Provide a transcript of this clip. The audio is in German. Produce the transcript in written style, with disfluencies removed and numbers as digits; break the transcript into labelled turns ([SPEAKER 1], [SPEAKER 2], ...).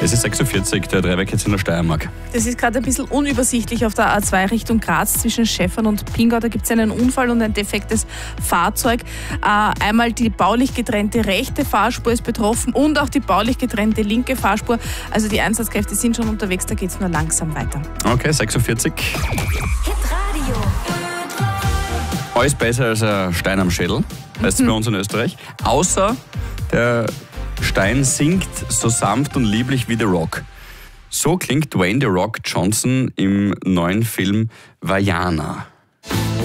[SPEAKER 1] Es ist 6.40 Uhr, der Dreiweg jetzt in der Steiermark.
[SPEAKER 2] Das ist gerade ein bisschen unübersichtlich auf der A2 Richtung Graz zwischen Schäffern und Pingau. Da gibt es einen Unfall und ein defektes Fahrzeug. Einmal die baulich getrennte rechte Fahrspur ist betroffen und auch die baulich getrennte linke Fahrspur. Also die Einsatzkräfte sind schon unterwegs, da geht es nur langsam weiter.
[SPEAKER 1] Okay, 6.40 Uhr.
[SPEAKER 3] Hitradio.
[SPEAKER 1] Alles besser als ein Stein am Schädel, heißt es bei uns in Österreich. Außer der Stein singt so sanft und lieblich wie The Rock. So klingt Dwayne The Rock Johnson im neuen Film Vaiana.